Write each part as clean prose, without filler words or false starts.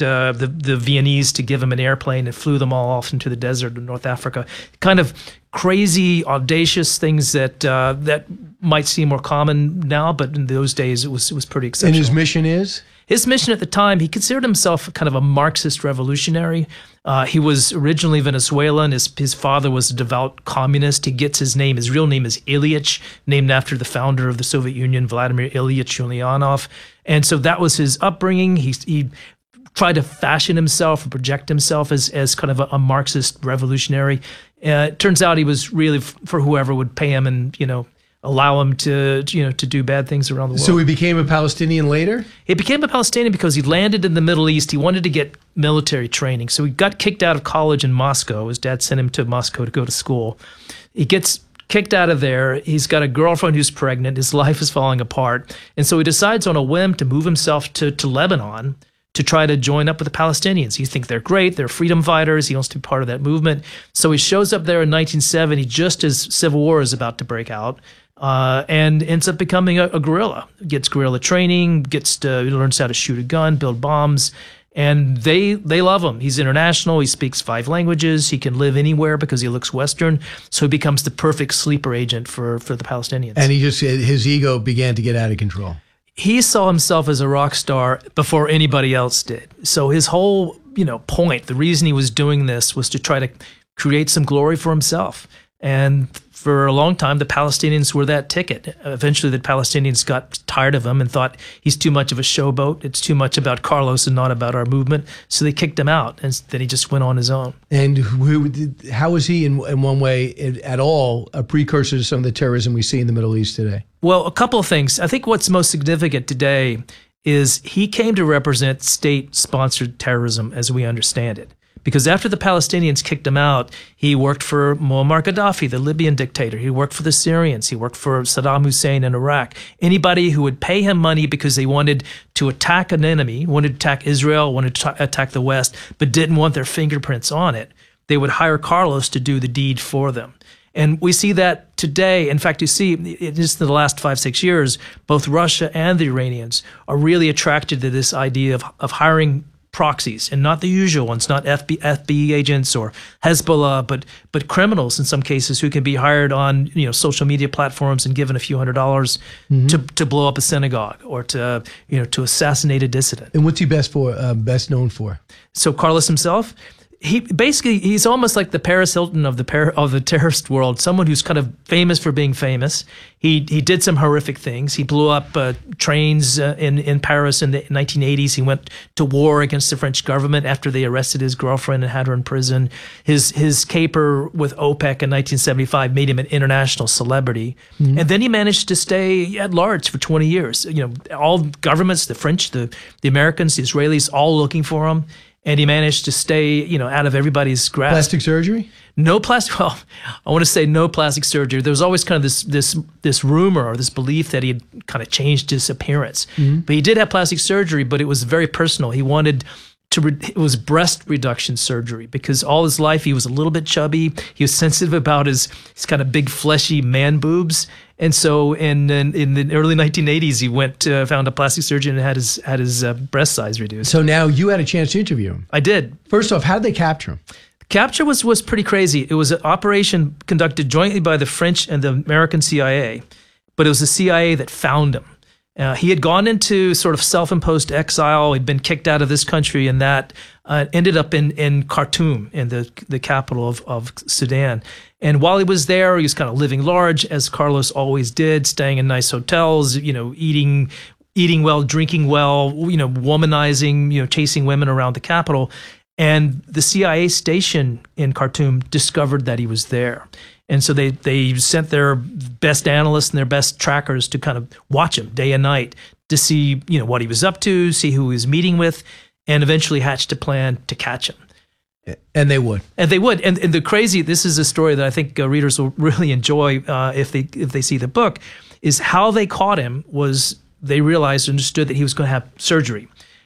the Viennese to give him an airplane and flew them all off into the desert of North Africa. Kind of crazy, audacious things that might seem more common now, but in those days it was pretty exceptional. And his mission is? His mission at the time, he considered himself kind of a Marxist revolutionary. He was originally Venezuelan. His father was a devout communist. He gets his real name is Ilyich, named after the founder of the Soviet Union, Vladimir Ilyich Ulyanov. And so that was his upbringing. He tried to fashion himself and project himself as kind of a Marxist revolutionary. It turns out he was really for whoever would pay him and, allow him to do bad things around the world. So he became a Palestinian later? He became a Palestinian because he landed in the Middle East. He wanted to get military training. So he got kicked out of college in Moscow. His dad sent him to Moscow to go to school. He gets kicked out of there. He's got a girlfriend who's pregnant. His life is falling apart. And so he decides on a whim to move himself to Lebanon to try to join up with the Palestinians. He thinks they're great. They're freedom fighters. He wants to be part of that movement. So he shows up there in 1970, just as civil war is about to break out. And ends up becoming a guerrilla. Gets guerrilla training, learns how to shoot a gun, build bombs, and they love him. He's international. He speaks 5 languages. He can live anywhere because he looks Western. So he becomes the perfect sleeper agent for the Palestinians. And his ego began to get out of control. He saw himself as a rock star before anybody else did. So his whole point, the reason he was doing this was to try to create some glory for himself. And for a long time, the Palestinians were that ticket. Eventually, the Palestinians got tired of him and thought he's too much of a showboat. It's too much about Carlos and not about our movement. So they kicked him out, and then he just went on his own. And how was he, in one way, at all, a precursor to some of the terrorism we see in the Middle East today? Well, a couple of things. I think what's most significant today is he came to represent state-sponsored terrorism as we understand it. Because after the Palestinians kicked him out, he worked for Muammar Gaddafi, the Libyan dictator. He worked for the Syrians. He worked for Saddam Hussein in Iraq. Anybody who would pay him money because they wanted to attack an enemy, wanted to attack Israel, wanted to attack the West, but didn't want their fingerprints on it, they would hire Carlos to do the deed for them. And we see that today. In fact, you see, just in the last 5-6 years, both Russia and the Iranians are really attracted to this idea of hiring proxies, and not the usual ones, not FBI agents or Hezbollah, but criminals in some cases who can be hired on social media platforms and given a few $100s to blow up a synagogue or to assassinate a dissident. And what's he best known for? So Carlos himself, he's almost like the Paris Hilton of the terrorist world, someone who's kind of famous for being famous. He did some horrific things. He blew up trains in Paris in the 1980s. He went to war against the French government after they arrested his girlfriend and had her in prison. His caper with OPEC in 1975 made him an international celebrity. And then he managed to stay at large for 20 years. All governments, the French, the Americans, the Israelis, all looking for him. And he managed to stay, out of everybody's grasp. Plastic surgery? No plastic. Well, I want to say no plastic surgery. There was always kind of this rumor or this belief that he had kind of changed his appearance. But he did have plastic surgery, but it was very personal. He wanted it was breast reduction surgery because all his life he was a little bit chubby. He was sensitive about his kind of big fleshy man boobs. And so in the early 1980s, he went found a plastic surgeon and had his breast size reduced. So now you had a chance to interview him. I did. First off, how did they capture him? Capture was pretty crazy. It was an operation conducted jointly by the French and the American CIA, but it was the CIA that found him. He had gone into sort of self-imposed exile. He'd been kicked out of this country, and that ended up in Khartoum, in the capital of Sudan. And while he was there, he was kind of living large, as Carlos always did, staying in nice hotels, eating well, drinking well, womanizing, chasing women around the capital. And the CIA station in Khartoum discovered that he was there. And so they sent their best analysts and their best trackers to kind of watch him day and night to see, what he was up to, see who he was meeting with, and eventually hatched a plan to catch him. And they would. And they would. And this is a story that I think readers will really enjoy if they see the book, is how they caught him was they understood that he was going to have surgery.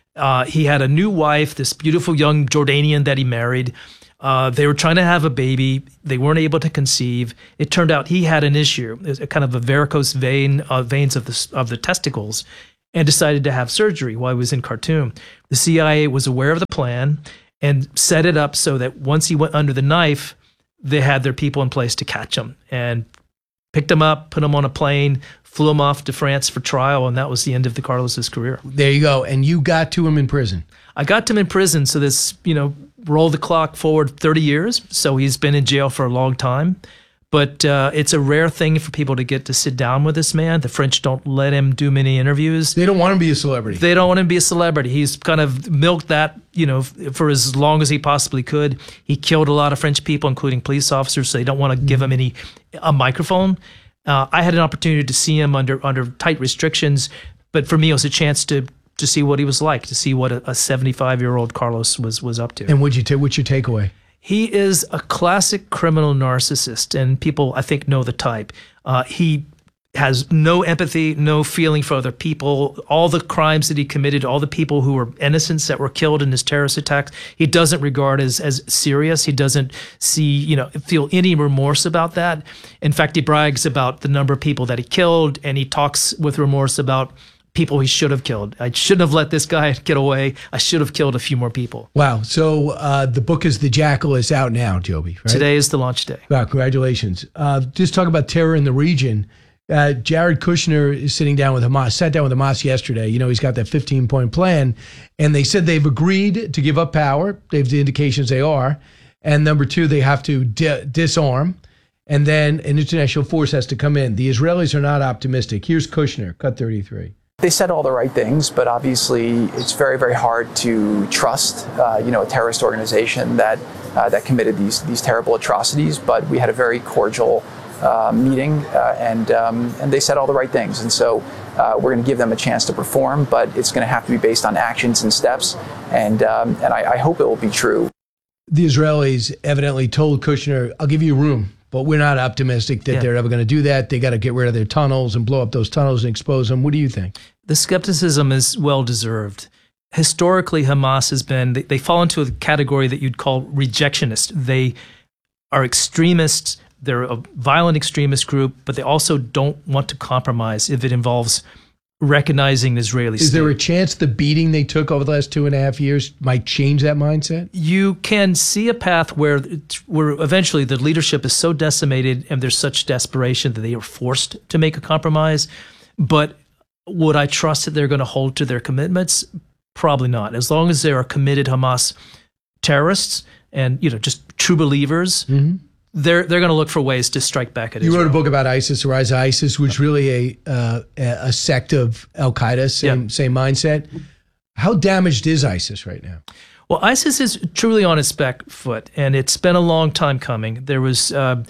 He had a new wife, this beautiful young Jordanian that he married. They were trying to have a baby. They weren't able to conceive. It turned out he had an issue, a kind of a varicose veins of the testicles. and decided to have surgery while he was in Khartoum. The CIA was aware of the plan and set it up so that once he went under the knife, they had their people in place to catch him, and picked him up, put him on a plane, flew him off to France for trial, and that was the end of the Carlos's career. There you go. And you got to him in prison. I got to him in prison, so this, roll the clock forward 30 years. So he's been in jail for a long time. But it's a rare thing for people to get to sit down with this man. The French don't let him do many interviews. They don't want him to be a celebrity. They don't want him to be a celebrity. He's kind of milked that, for as long as he possibly could. He killed a lot of French people, including police officers, so they don't want to give him a microphone. I had an opportunity to see him under tight restrictions, but for me, it was a chance to see what he was like, to see what a 75-year-old Carlos was up to. And what's your takeaway? He is a classic criminal narcissist, and people, I think, know the type. He has no empathy, no feeling for other people. All the crimes that he committed, all the people who were innocents that were killed in his terrorist attacks, he doesn't regard as serious. He doesn't feel any remorse about that. In fact, he brags about the number of people that he killed, and he talks with remorse about people he should have killed. I shouldn't have let this guy get away. I should have killed a few more people. Wow. So the book is The Jackal is out now, Joby, right? Today is the launch day. Wow, congratulations. Just talk about terror in the region. Jared Kushner is sitting down with Hamas, sat down with Hamas yesterday. He's got that 15-point plan, and they said they've agreed to give up power. They have the indications they are. And number two, they have to disarm, and then an international force has to come in. The Israelis are not optimistic. Here's Kushner, cut 33. They said all the right things, but obviously it's very, very hard to trust, a terrorist organization that committed these terrible atrocities. But we had a very cordial meeting, and they said all the right things. And so we're going to give them a chance to perform, but it's going to have to be based on actions and steps. And I hope it will be true. The Israelis evidently told Kushner, "I'll give you room, but we're not optimistic that they're ever going to do that. They got to get rid of their tunnels and blow up those tunnels and expose them." What do you think? The skepticism is well-deserved. Historically, Hamas has been, they fall into a category that you'd call rejectionist. They are extremists. They're a violent extremist group, but they also don't want to compromise if it involves recognizing the Israeli state. Is there a chance the beating they took over the last 2.5 years might change that mindset? You can see a path where eventually the leadership is so decimated and there's such desperation that they are forced to make a compromise. But would I trust that they're going to hold to their commitments? Probably not. As long as they are committed Hamas terrorists and just true believers, they're going to look for ways to strike back at Israel. You wrote a book about ISIS, the rise of ISIS, which is really a sect of Al-Qaeda, same mindset. How damaged is ISIS right now? Well, ISIS is truly on its back foot, and it's been a long time coming. There was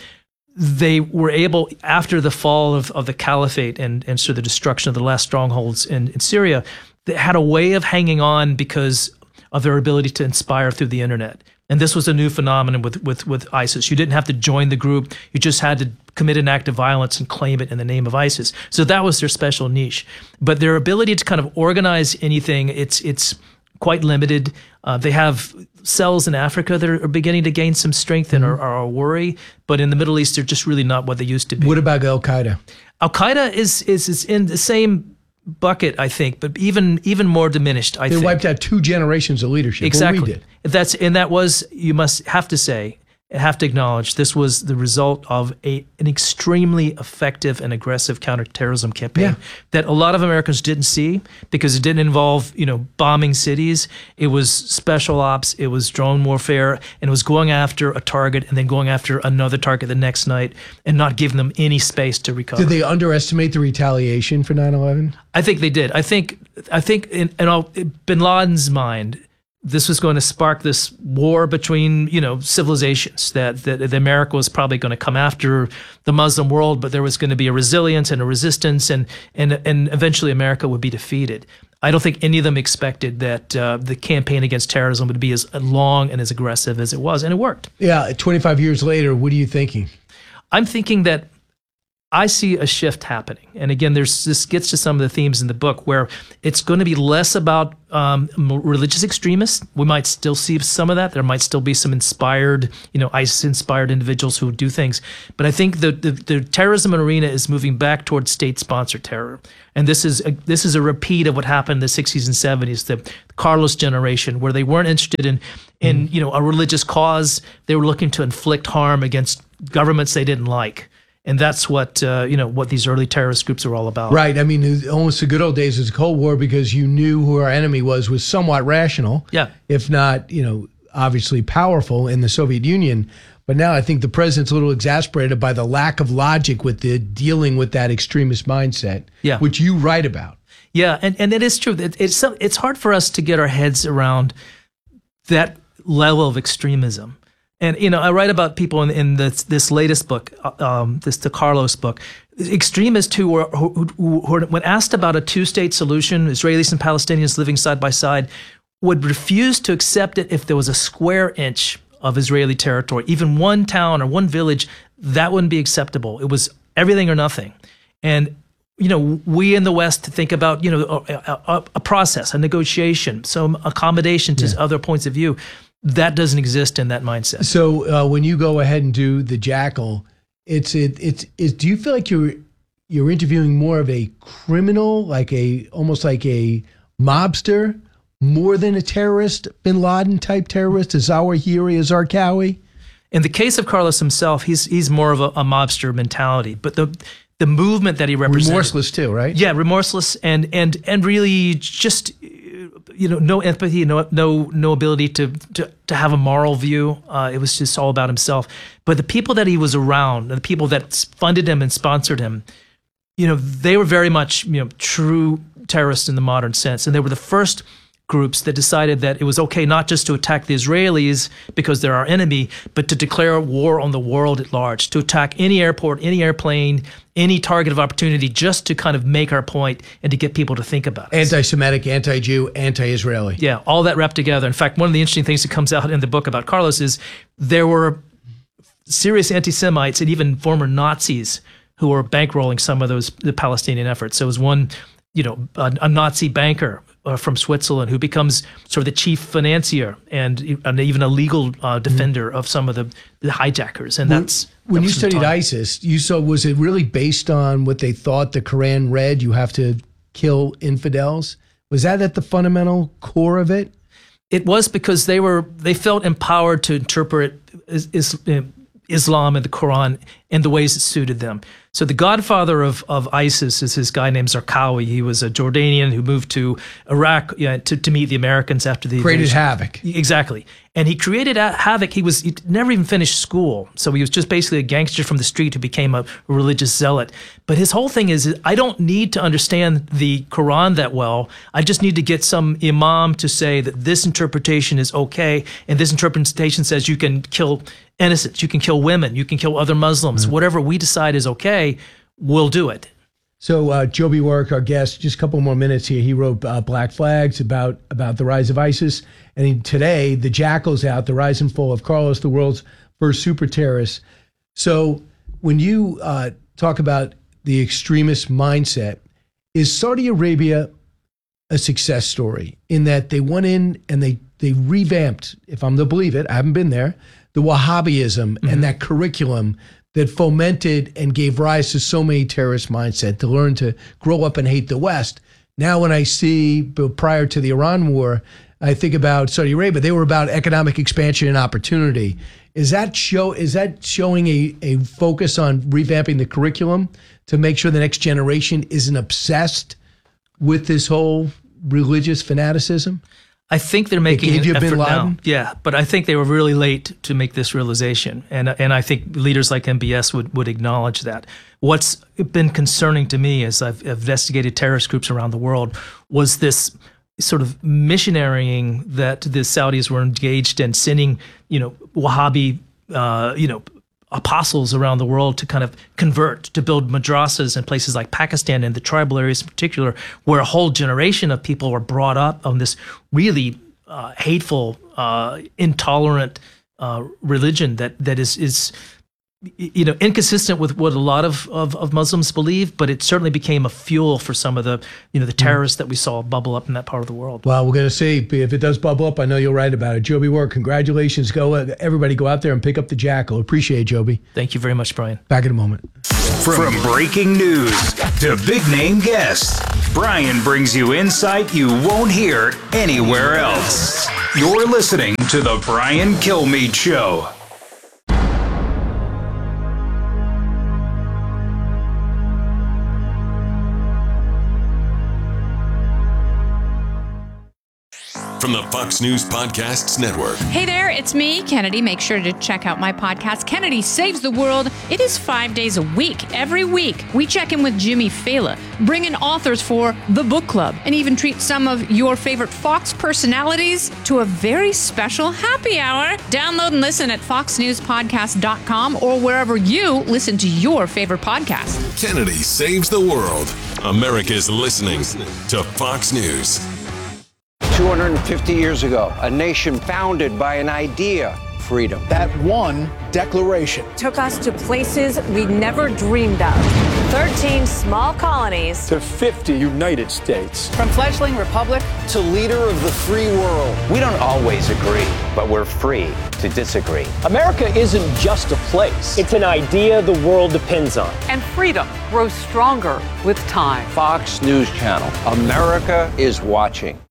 they were able, after the fall of the caliphate and so the destruction of the last strongholds in Syria, they had a way of hanging on because of their ability to inspire through the internet. And this was a new phenomenon with ISIS. You didn't have to join the group. You just had to commit an act of violence and claim it in the name of ISIS. So that was their special niche. But their ability to kind of organize anything, it's quite limited. They have cells in Africa that are beginning to gain some strength and are a worry. But in the Middle East, they're just really not what they used to be. What about Al-Qaeda? Al-Qaeda is in the same bucket, I think, but even more diminished, I think. They wiped out 2 generations of leadership. Exactly. What we did. That was, you must have to say, have to acknowledge, this was the result of an extremely effective and aggressive counterterrorism campaign that a lot of Americans didn't see because it didn't involve, bombing cities. It was special ops. It was drone warfare, and it was going after a target and then going after another target the next night and not giving them any space to recover. Did they underestimate the retaliation for 9/11? I think they did. I think in Bin Laden's mind, this was going to spark this war between, civilizations, that America was probably going to come after the Muslim world, but there was going to be a resilience and a resistance, and eventually America would be defeated. I don't think any of them expected that the campaign against terrorism would be as long and as aggressive as it was, and it worked. Yeah, 25 years later, what are you thinking? I'm thinking that I see a shift happening. And again, this gets to some of the themes in the book where it's going to be less about religious extremists. We might still see some of that. There might still be some inspired, ISIS-inspired individuals who do things. But I think the terrorism arena is moving back towards state-sponsored terror. And this is a repeat of what happened in the 60s and 70s, the Carlos generation, where they weren't interested in a religious cause. They were looking to inflict harm against governments they didn't like. And that's what what these early terrorist groups are all about. Right. I mean, almost the good old days of the Cold War, because you knew who our enemy was somewhat rational, if not, obviously powerful in the Soviet Union. But now I think the president's a little exasperated by the lack of logic with the dealing with that extremist mindset, which you write about. Yeah, and it is true. It's hard for us to get our heads around that level of extremism. And, I write about people in this latest book, the Carlos book, extremists who were, when asked about a two-state solution, Israelis and Palestinians living side by side, would refuse to accept it if there was a square inch of Israeli territory. Even one town or one village, that wouldn't be acceptable. It was everything or nothing. And, we in the West think about, a process, a negotiation, some accommodation to other points of view. That doesn't exist in that mindset. So when you go ahead and do the Jackal, do you feel like you're interviewing more of a criminal, almost like a mobster, more than a terrorist, Bin Laden type terrorist, a Zawahiri, a Zarqawi? In the case of Carlos himself, he's more of a mobster mentality, but the movement that he represented, remorseless too, right? Yeah, remorseless and really just. No empathy, no ability to have a moral view. It was just all about himself. But the people that he was around, the people that funded him and sponsored him, they were very much, true terrorists in the modern sense. And they were the first groups that decided that it was okay not just to attack the Israelis because they're our enemy, but to declare war on the world at large, to attack any airport, any airplane, any target of opportunity, just to kind of make our point and to get people to think about it. Anti-Semitic, anti-Jew, anti-Israeli. Yeah, all that wrapped together. In fact, one of the interesting things that comes out in the book about Carlos is there were serious anti-Semites and even former Nazis who were bankrolling some of the Palestinian efforts. So it was one, a Nazi banker from Switzerland who becomes sort of the chief financier and even a legal defender of some of the hijackers. And when you studied ISIS, was it really based on what they thought the Quran read? You have to kill infidels. Was that at the fundamental core of it? It was, because they felt empowered to interpret Islam and the Quran in the ways it suited them. So the godfather of ISIS is this guy named Zarqawi. He was a Jordanian who moved to Iraq to meet the Americans after the created havoc. Exactly. And he created havoc. He never even finished school. So he was just basically a gangster from the street who became a religious zealot. But his whole thing is, I don't need to understand the Quran that well. I just need to get some imam to say that this interpretation is okay. And this interpretation says you can kill innocents, you can kill women, you can kill other Muslims. Whatever we decide is okay, we'll do it. So Joby Warrick, our guest, just a couple more minutes here. He wrote Black Flags about the rise of ISIS. And today, The Jackal's out, The Rise and Fall of Carlos, the world's first super terrorist. So when you talk about the extremist mindset, is Saudi Arabia a success story in that they went in and they revamped, if I'm to believe it, I haven't been there, the Wahhabism and that curriculum that fomented and gave rise to so many terrorist mindset to learn to grow up and hate the West. Now when I see, prior to the Iran war, I think about Saudi Arabia, they were about economic expansion and opportunity. Is that showing a focus on revamping the curriculum to make sure the next generation isn't obsessed with this whole religious fanaticism? I think they're making an effort now. Yeah, but I think they were really late to make this realization, and I think leaders like MBS would acknowledge that. What's been concerning to me as I've investigated terrorist groups around the world was this sort of missionarying that the Saudis were engaged in, sending Wahhabi apostles around the world to kind of convert, to build madrasas in places like Pakistan and the tribal areas in particular, where a whole generation of people were brought up on this really hateful, intolerant religion that is inconsistent with what a lot of Muslims believe, but it certainly became a fuel for some of the terrorists that we saw bubble up in that part of the world. Well, we're going to see if it does bubble up. I know you'll write about it. Joby Ward, congratulations. Everybody go out there and pick up the Jackal. Appreciate it, Joby. Thank you very much, Brian. Back in a moment. From breaking news to big name guests, Brian brings you insight you won't hear anywhere else. You're listening to The Brian Kilmeade Show. From the Fox News Podcasts Network. Hey there, it's me, Kennedy. Make sure to check out my podcast, Kennedy Saves the World. It is 5 days a week. Every week, we check in with Jimmy Fallon, bring in authors for the book club, and even treat some of your favorite Fox personalities to a very special happy hour. Download and listen at foxnewspodcast.com or wherever you listen to your favorite podcast. Kennedy Saves the World. America's listening to Fox News. 250 years ago, a nation founded by an idea, freedom. That one declaration took us to places we never dreamed of. 13 small colonies to 50 United States. From fledgling republic to leader of the free world. We don't always agree, but we're free to disagree. America isn't just a place. It's an idea the world depends on. And freedom grows stronger with time. Fox News Channel. America is watching.